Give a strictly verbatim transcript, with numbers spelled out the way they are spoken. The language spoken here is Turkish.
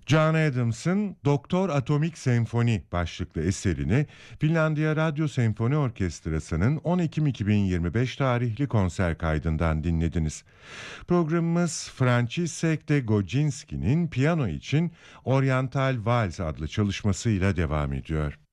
John Adams'ın Doktor Atomik Senfoni başlıklı eserini Finlandiya Radyo Senfoni Orkestrası'nın on Ekim iki bin yirmi beş tarihli konser kaydından dinlediniz. Programımız Franciszek de Godziński'nin piyano için Oriental Vals adlı çalışmasıyla devam ediyor.